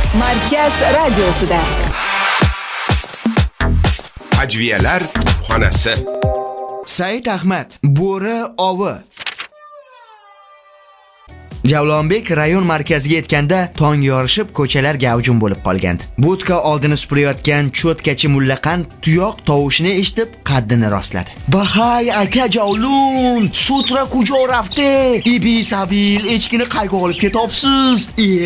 Markaz radiosida. Ajviyalar xonasi. Said Ahmad, bo'ri ovi. Javlonbek rayon markaziga yetganda tong yorishib ko'chalar gavjum bo'lib qolgandi. Budka oldini supurayotgan cho'tkachi mullaqand tuyoq tovushini eshitib qaddini rostladi. "Bahay aka javlun, sutra kujo rafte? Ibi sabil echkini qayga olib ketopsiz?"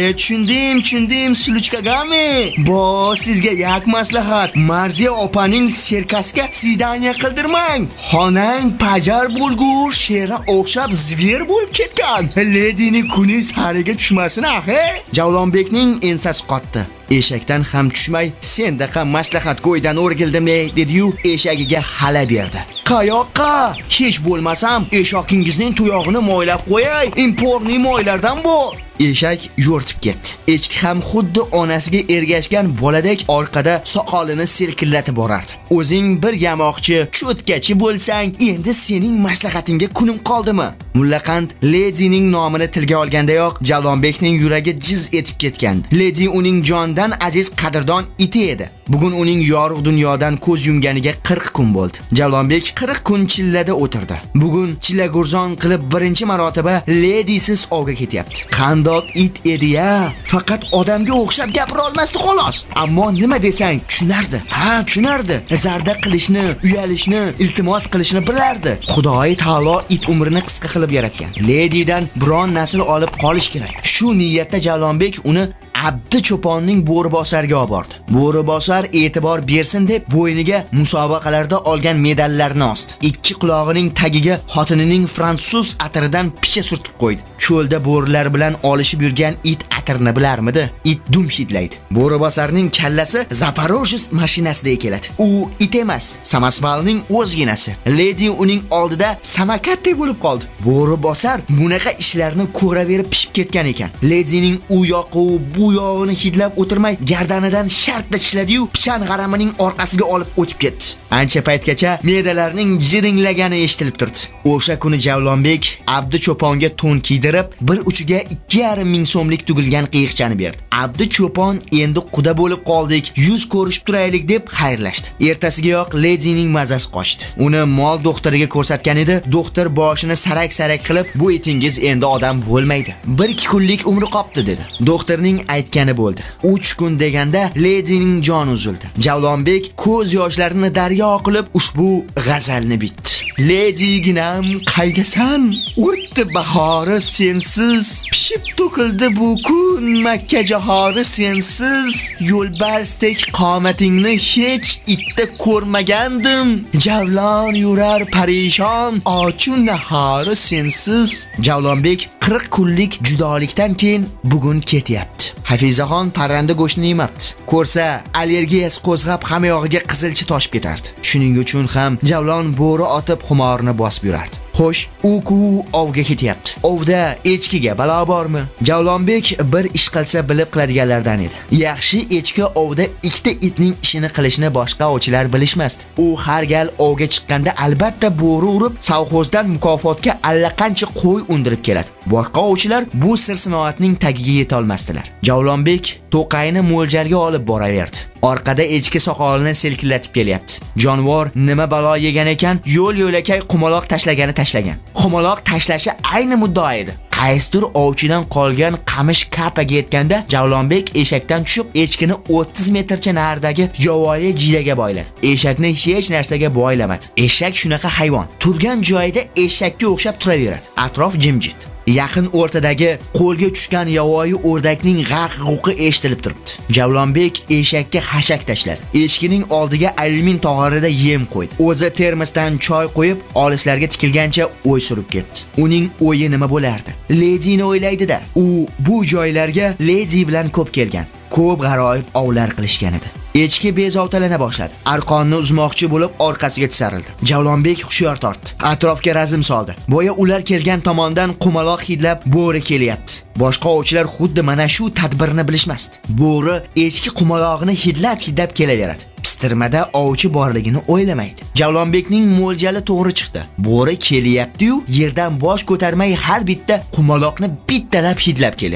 Tushundim, suluchkagami? Bo, sizga yak maslahat. Marziya opaning serkasiga sidaniya qildirmang. Xonang pajar bo'lgur, shera o'xshab zver bo'lib ketgan. Ledini kunis hariga tushmasin ahe. Javlonbekning ensasi qotdi. Eshakdan ham tushmay, sendaqa maslahat qo'ydan o'rgildimmi, dedi-yu, eshagiga xala berdi. "Qayoqqa? Hech bo'lmasam, eshakingizning tuyog'ini moylab qo'yay. Importni moylardan bu." Eshak yo'rtib ketdi. Echki ham xuddi onasiga ergashgan boladek orqada soqolini selkillatib borardi. "O'zing bir yamoqchi, cho'tkachi bo'lsang, endi sening maslahatingga kunim qoldimi?" Mullaqand Ledining nomini tilga olgandayoq Javlonbekning yuragi jiz etib ketgandi. Ledi uning jondan aziz qadrdon iti edi. Bugun uning yorug' dunyodan ko'z yumganiga 40 kun bo'ldi. Javlonbek 40 kun chillada o'tirdi. Bugun chillagurzon qilib birinchi marotaba Ledisiz ovga ketyapti. Qandoq it edi-ya, faqat odamga o'xshab gapira olmasdi xolos. Ammo nima desang tushunardi. Zarda qilishni, uyalishni, iltimos qilishni bilardi. Xudoy taolo it umrini qisqa qilib yaratgan. Ledidan biron nasl olib qolish kerak. Shu niyatda Javlonbek uni Abdi cho'ponning bo'ribosarga olib bordi. Bo'ribosar e'tibor bersin deb bo'yniga musobaqalarda olgan medallarni osdi. Ikki qulog'ining tagiga xotinining fransuz atiridan picha surtib qo'ydi. Cho'lda bo'rilar bilan olishib yurgan it atirni bilarmidi? It dum hidlaydi. Bo'ribosarning kallasi Zaporojets mashinasida keladi. U it emas, Samasvalning o'zginasi. Ledi uning oldida samakatdek bo'lib qoldi. Bo'ribosar bunaqa ishlarni ko'raverib pishib ketgan ekan. Ledining u yoqqa bu yog'ini hidlab o'tirmay gardanidan shartda tishladi-yu, pichan g'aramining orqasiga olib o'tib ketdi. Ancha paytgacha medalarning jiringlagani eshitilib turdi. O'sha kuni Javlonbek Abdi cho'ponga to'n kiydirib, bir uchiga 2,5 ming so'mlik tugilgan qiyiqchani berdi. Abdi cho'pon endi quda bo'lib qoldik, yuz ko'rishib turaylik deb xayrlashdi. Ertasigayoq Ledining mazasi qochdi. Uni mol doktoriga ko'rsatgan edi. Doktor boshini sarak-sarak qilib, "Bu itingiz endi odam bo'lmaydi. 1-2 kunlik umri qopti" dedi. Doktorning aytgani bo'ldi. 3 kun deganda Ledining joni uzildi. Javlonbek ko'z yoshlarini daryo qilib ushbu g'azalni bitdi. "Lediginam qaydasan? O'tdi bahori sensiz, pishib to'kildi bu kun Makka jahori sensiz. Yo'lbarsdek qomatingni hech itda ko'rmagandim. Javlon yurar parishon, ochun nahori sensiz." Javlonbek 40 kunlik judolikdan keyin bugun ketyapti. Hafizaxon parranda go'shtini yemabdi. Ko'rsa, allergiyasi qo'zg'ab hamma yog'iga qizilchi toshib ketardi. Shuning uchun ham Javlon bo'ri otib xumorini bosib yurardi. Xo'sh, u ovga ketyapti. Ovda echkiga balo bormi? Javlonbek bir ish qilsa bilib qiladiganlardan edi. Yaxshi echki ovda ikkita itning ishini qilishni boshqa ovchilar bilishmasdi. U har gal ovga chiqqanda albatta bo'ri urib, savxozdan mukofotga allaqancha qo'y undirib keladi. Boshqa ovchilar bu sir sinoatning tagiga yeta olmasdilar. Javlonbek to'qayni mo'ljalga olib boraverdi. Orqada echki soqolini selkillatib kelyapti. Jonivor nima balo yegan ekan, yo'l-yo'lakay qumaloq tashlagan. Qumaloq tashlashi ayni muddao edi. Qaysidir ovchidan qolgan qamish kapaga yetganda Javlonbek eshakdan tushib, echkini 30 metrcha naridagi yovvoyi jiyaga boyladi. Eshakni hech narsaga boylamadi. Eshak shunaqa hayvon. Turgan joyida eshakka o'xshab turaveradi. Atrof jimjit. Yaqin o'rtadagi qo'lga tushgan yovvoyi o'rdakning g'aq-g'uqi eshitilib turibdi. Javlonbek eshakka hashak tashladi. Echkining oldiga alyumin tog'orida yem qo'ydi. O'zi termosdan choy qo'yib, olislarga tikilgancha o'y surib ketdi. Uning o'yi nima bo'lardi? Ledini o'ylaydi-da. U bu joylarga Ledi bilan ko'p kelgan. Ko'p g'aroyib ovlar qilishgan edi. Echki bezovtalana boshladi. Arqonni uzmoqchi bo'lib orqasiga tisarildi. Javlonbek hushyor tortdi. Atrofga razm soldi. Boya ular kelgan tomondan qumaloq hidlab bo'ri kelyapti. Boshqa ovchilar xuddi mana shu tadbirni bilishmasdi. Bo'ri echki qumalog'ini hidlab kelaveradi. Pistirmada ovchi borligini o'ylamaydi. Javlonbekning mo'ljali to'g'ri chiqdi. Bo'ri kelyapti-yu, yerdan bosh ko'tarmay har bitta qumaloqni bittalab hidlab kelyapti.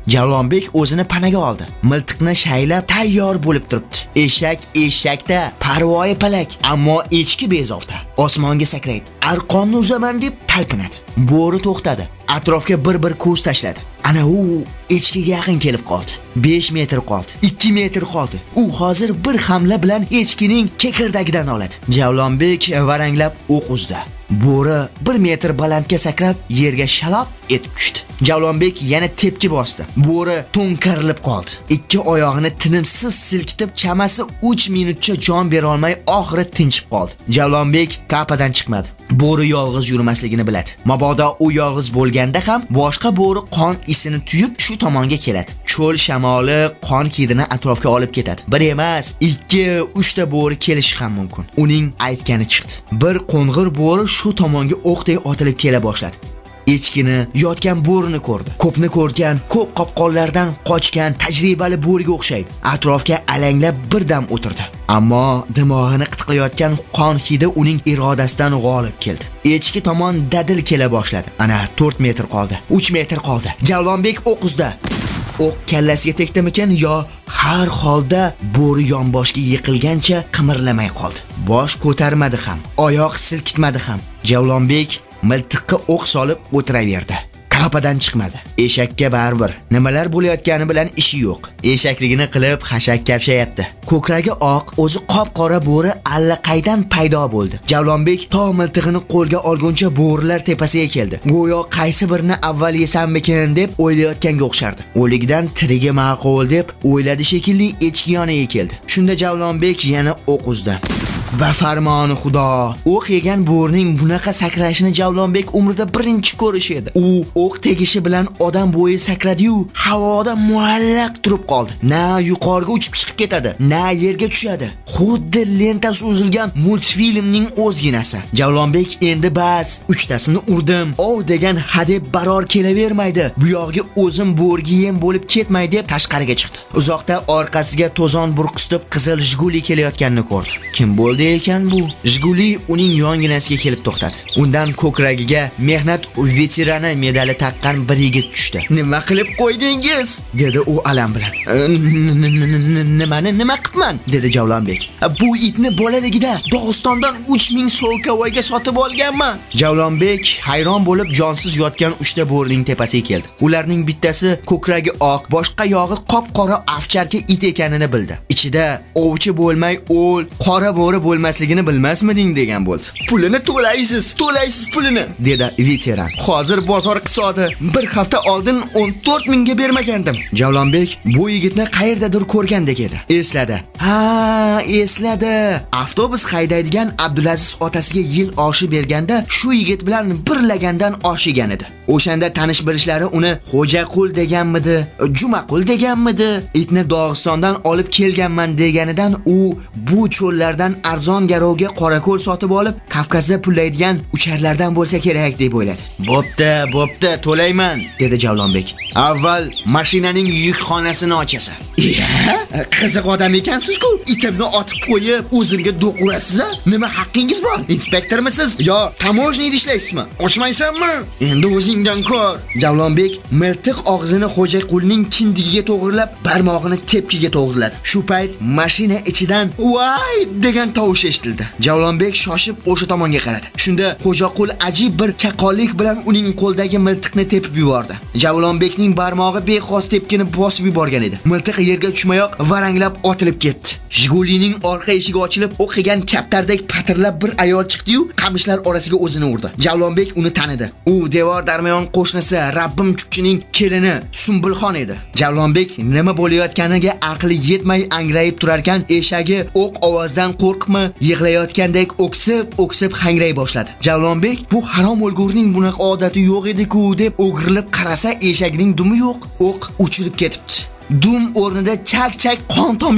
Javlonbek o'zini panaga oldi. Miltiqni shaylab tayyor bo'lib turibdi. Eshak eshakda, parvoyi palak, ammo echki bezovta. Osmonga sakraydi. Arqonni uzaman deb talpinadi. Bo'ri to'xtadi. Atrofga bir ko'z tashladi. Ana u echkiga yaqin kelib qoldi. 5 metr qoldi. 2 metr qoldi. U hozir bir hamla bilan echkining kekirdagidan oladi. Javlonbek varanglab o'q uzdi. Bo'ri 1 metr balandga sakrab yerga shalop etib tushdi. Javlonbek yana tepki bosdi. Bo'ri to'nkarilib qoldi. Ikki oyog'ini tinimsiz silkitib, chamasi 3 minutcha jon bera olmay oxiri tinchib qoldi. Javlonbek kapadan chiqmadi. Bo'ri yolg'iz yurmasligini biladi. Mabodo u yolg'iz bo'lganda ham boshqa bo'ri qon isini tuyib shu tomonga keladi. Cho'l shamoli qon hidini atrofga olib ketadi. Bir emas, 2-3 ta bo'ri kelishi ham mumkin. Uning aytgani chiqdi. Bir qo'ng'ir bo'ri shu tomonga o'qdek otilib kela boshladi. Echkini, yotgan bo'rini ko'rdi. Ko'pni ko'rgan, ko'p qopqonlardan qochgan tajribali bo'riga o'xshaydi. Atrofga alanglab birdam o'tirdi. Ammo dimog'ini qitqilayotgan qon hidi uning irodasidan g'olib keldi. Echki tomon dadil kela boshladi. Ana 4 metr qoldi. 3 metr qoldi. Javlonbek o'q uzdi. O'q kallasiga tekdimikan yo har holda bo'ri yonboshga yiqilgancha qimirlamay qoldi. Bosh ko'tarmadi ham, oyoq silkitmadi ham. Javlonbek miltiqqa o'q solib o'tiraverdi. Kapadan chiqmadi. Eshakka baribir nimalar bo'layotgani bilan ishi yo'q. Eshakligini qilib xashak kavshayapti. Ko'kragi oq, o'zi qop-qora bo'ri allaqaydan paydo bo'ldi. Javlonbek to miltig'ini qo'lga olguncha bo'rilar tepasiga keldi. Go'yo qaysi birini avval yesammikin deb o'ylayotganga o'xshardi. O'likdan tirigi ma'qul deb o'yladi shekilli echki yoniga keldi. Shunda Javlonbek yana o'q uzdi. Va farmoni Xudo, o'q yegan bo'rining bunaqa sakrashini Javlonbek umrida birinchi ko'rish edi. U o'q tegishi bilan odam bo'yi sakradi-yu, havoda muallaq turib qoldi. Na yuqoriga uchib chiqib ketadi, na yerga tushadi. Xuddi lentasi uzilgan multfilmning o'zginasi. Javlonbek endi bas, 3tasini urdim. Ov degan hadeb baror kelavermaydi. Bu yo'g'iga o'zim bo'rga yem bo'lib ketmay deb tashqariga chiqdi. Uzoqda orqasiga to'zon burqisitib qizil Jiguli kelayotganini ko'rdi. Kim bo'ldi ekan bu? Jiguli uning yonginasiga kelib to'xtadi. Undan ko'kragiga mehnat veterani medali taqqan bir yigit tushdi. "Nima qilib qo'ydingiz?" dedi u alam bilan. "Nima qilibman?" dedi Javlonbek. "Bu itni bolaligida Dog'istondan 3000 so'lkavoyga sotib olganman." Javlonbek hayron bo'lib jonsiz yotgan 3 ta bo'rining tepasiga keldi. Ularning bittasi ko'kragi oq, boshqa yog'i qop-qora avcharka it ekanini bildi. Ichida ovchi bo'lmay o'l, qora bo'ri bo'lmasligini bilmasmiding degan bo'ldi. "Pulini to'laysiz pulini", dedi veteran. "Hozir bozor iqtisodi. Bir hafta oldin 14 mingga bermagandim." Javlonbek bu yigitni qayerdadir ko'rgandek edi. Esladi. Ha, esladi. Avtobus haydaydigan Abdulaziz otasiga yil oshi berganda shu yigit bilan birlagandan oshigan edi. O'shanda tanish bilishlari uni Xo'jaqul deganmidi, Jumaqul deganmidi, itni Dog'istondan olib kelganman deganidan u bu cho'llardan arzon garovga qorako'l sotib olib, Kavkazda pullaydigan ucharlardan bo'lsa kerak deb o'yladi. "Bo'pti, to'layman", dedi Javlonbek. "Avval mashinaning yukxonasini ochasan." Qiziq odam ekansiz-ku. Itimni otib qo'yib, o'zimga do'q urasiz-a? Nima haqqingiz bor? Inspektormisiz yo tamojnida ishlaysizmi? Ochmaysanmi? Endi o'zingdan ko'r. Javlonbek miltiq og'zini Xo'jaqulning kindigiga to'g'rilab, barmog'ini tepkiga to'g'riladi. Shu payt mashina ichidan "Voy!" degan tovush eshitildi. Javlonbek shoshib o'sha tomonga qaradi. Shunda Xo'jaqul ajib bir chaqonlik bilan uning qo'ldagi miltiqni tepib yubordi. Javlonbekning barmog'i bexos tepkini bosib yuborgan edi. Miltiq yerga tushmayoq varanglab otilib ketdi. Jigulining orqa eshigi ochilib, o'qigan kaptardek patirlab bir ayol chiqdi-yu, qamishlar orasiga o'zini urdi. Javlonbek uni tanidi. U devor darmiyon qo'shnisi Rabbim Chukchining kelini Sumbulxon edi. Javlonbek nima bo'layotganiga aqli yetmay angrayib turar ekan, eshagi o'q ovozdan qo'rqmi, yig'layotgandek o'ksib hangray boshladi. Javlonbek bu harom o'lgurning bunaqa odati yo'q edi-ku deb o'girilib qarasa, eshagning dumi yo'q. O'q uchirib ketibdi. Dum o'rnida chak qon tomyapti.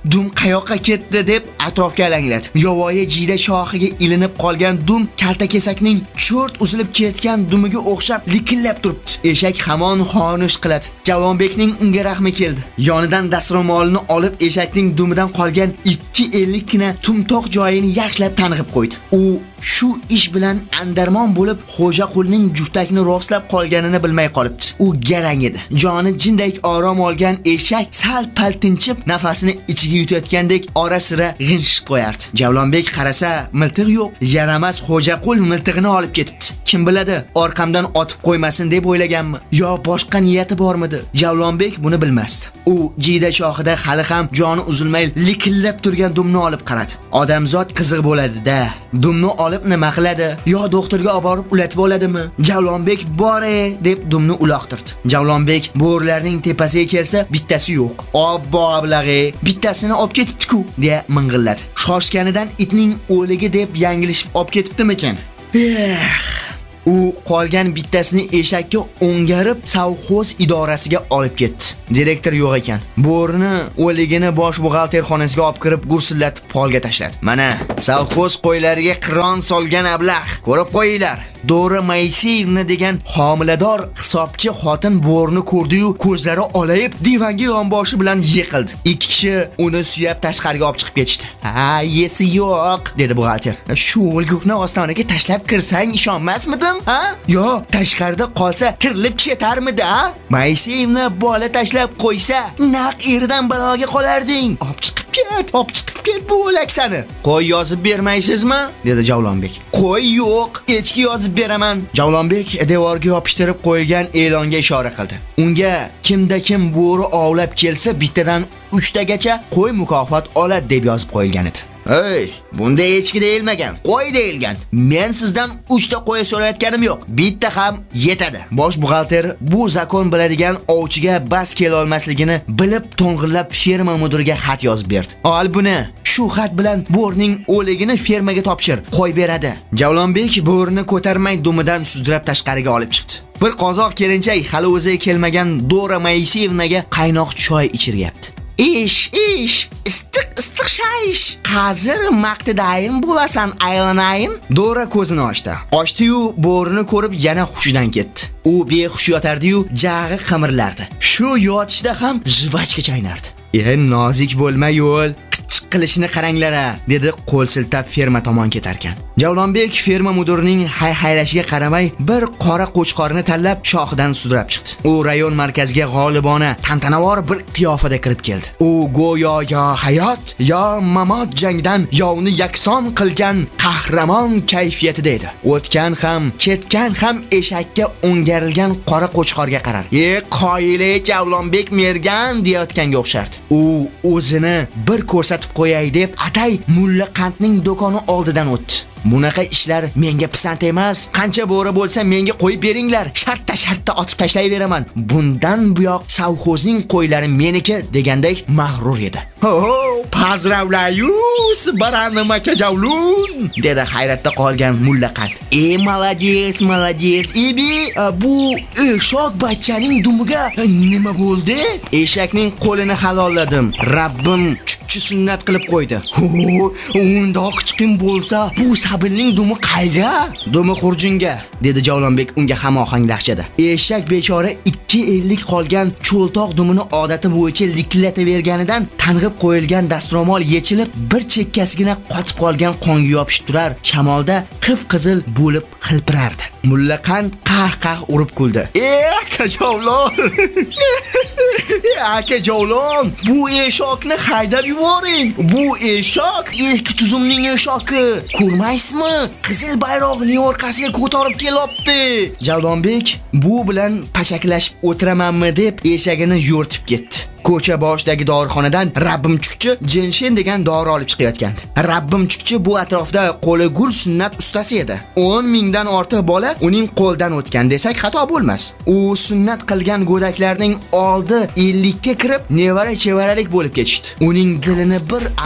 dum qayoqqa ketdi deb atrofga alangladi. Yovvoyi jiyda shoxiga ilinib qolgan dum kaltakesakning cho'rt uzilib ketgan dumiga o'xshab likillab turibdi. Eshak hamon xonish qiladi. Javonbekning unga rahmi keldi. Yonidan dastro'molini olib eshakning dumidan qolgan 2.50 kina tumtoq joyini yaxshilab tang'ib qo'ydi. U shu ish bilan andarmon bo'lib xo'ja qulning juftakni rostlab qolganini bilmay qolibdi. U garang edi. Joni jindek orom olgan eshak sal-pal tinchib, nafasini ichiga yutayotgandek ora-sira g'inshib qo'yardi. Javlonbek qarasa, miltiq yo'q. Yaramas xo'ja qul miltig'ini olib ketibdi. Kim biladi, orqamdan otib qo'ymasin deb o'ylaganmi yo boshqa niyati bormidi? Javlonbek buni bilmasdi. U jiyda shoxida hali ham joni uzilmay likillab turgan dumni olib qaradi. Odamzod qiziq bo'ladi-da. Dumni olib nima qiladi? Yo doktorga olib borib ulatib oladimi? Javlonbek bore deb dumni uloqtirdi. Javlonbek bo'rlarning tepasiga kelsa, bittasi yo'q. Obbo ablag'e, bittasini olib ketibdi-ku, deya ming'illadi. Shoshganidan itning o'ligi deb yanglishib olib ketibdimi-ekan? U qolgan bittasini eshakka o'ngarib savxoz idorasiga olib ketdi. Direktor yo'q ekan. Bo'rini o'ligini bosh buxgalter xonasiga olib kirib gursillatib polga tashladi. Mana savxoz qo'ylariga qiron solgan ablah. Ko'rib qo'yinglar. Dora Maysiyevna degan homilador hisobchi xotin bo'rini ko'rdi-yu, ko'zlari olayib divanga yonboshi bilan yiqildi. Ikki kishi uni suyab tashqariga olib chiqib ketishdi. "Ha, yesi yo'q", dedi buxgalter. "Shu o'lgukni ostonaga tashlab kirsang ishonmasmidim? Ha? Yo, tashqarida qolsa tirilib ketarmidi, ha? Maysiyevna bola tashlab qo'ysa, naq eridan baloga qolarding. Olib chiqib ket bu o'laksani. Qo'y yozib bermaysizmi?" dedi Javlonbek. "Qo'y yo'q, echki yozib beraman." Javlonbek devorga yopishtirib qo'yilgan e'longa ishora qildi. Unga kimda kim bo'ri ovlab kelsa, bittadan 3 tagacha qo'y mukofot oladi deb yozib qo'yilgan edi. "Ey, bunda echki deyilmagan, qo'y deyilgan. Men sizdan 3 ta qo'y so'rayotganim yo'q. Bitta ham yetadi." Bosh buxgalter bu zakon biladigan ovchiga bas kela olmasligini bilib to'ng'illab ferma mudiriga xat yozib berdi. "Ol buni. Shu xat bilan bo'rning o'ligini fermaga topshir, qo'y beradi." Javlonbek bo'rini ko'tarmay dumidan sudrab tashqariga olib chiqdi. Bir qozoq kelinchak hali o'ziga kelmagan Dora Maysiyevnaga qaynoq choy ichiryapti. "Ish, istiq shayish. Hozir maqtadayin bo'lasan, aylanayim." Dora ko'zini ochdi. Ochdi-yu, bo'rini ko'rib yana hushidan ketdi. U behush yotardi-yu, jag'i qimirlardi. Shu yotishda ham jivachga chaynardi. "Nozik bo'lma yo'l. Qichiq qilishini qaranglar-a", dedi qo'l siltab ferma tomon ketarkan. Javlonbek ferma mudirining hayhaylashiga qaramay bir qora qo'chqorni tanlab shoxidan sudrab chiqdi. U rayon markaziga g'olibona, tantanavor bir qiyofada kirib keldi. U go'yo yo hayot, yo mamot jangdan yovni yakson qilgan qahramon kayfiyatida edi. O'tgan ham, ketgan ham eshakka o'ngarilgan qora qo'chqorga qarar. Qoyile Javlonbek mergan deyotganga o'xshardi. U o'zini bir ko'rsatib qo'yay deb atay Mulla Qandning do'koni oldidan o'tdi. "Bunaqa ishlar menga pisand emas. Qancha bo'ri bo'lsa menga qo'yib beringlar. Shartta otib tashlayveraman. Bundan buyoq savxozning qo'ylari meniki" degandek mag'rur edi. "Pozdravляю, Baranım aka Javlun", dedi hayratda qolgan Mulla Qand. Молодец. Ebi, bu eshak bachchaning dumiga nima bo'ldi?" "Eshakning qo'lini halolladim. Rabbim chukchi sunnat qilib qo'ydi." "Undoq chiqim bo'lsa, bu Sabilning dumi qayga?" "Dumi xurjunga", dedi Javlonbek unga hamohang laqchada. Eshak bechora 2.50 qolgan cho'ltoq dumini odati bo'yicha likillataverganidan tang'ib qo'yilgan dastro'mol yechilib, bir chekkasigina qotib qolgan qonga yopishib turar, shamolda qip-qizil bo'lib hilpirardi. Mulla Qand qah urib kuldi. Aka Javlon, bu eshakni haydab yuboring. Bu eshak eski tuzumning eshoki. Ko'rmaysizmi? Qizil bayroqning orqasiga ko'tarib kelyapti. Javlonbek bu bilan pashaklashib o'tiramanmi deb eshagini yo'rtib ketdi. Ko'cha boshidagi dorixonadan Rabbim chukchi Jenshin degan dori olib chiqayotgandi. Rabbim chukchi bu atrofda qo'li gul sunnat ustasi edi. 10 mingdan ortiq bola uning qo'ldan o'tgan desak xato bo'lmas. U sunnat qilgan go'daklarning oldi 50 ga kirib, nevara chevaralik bo'lib ketishdi. Uning dilini bir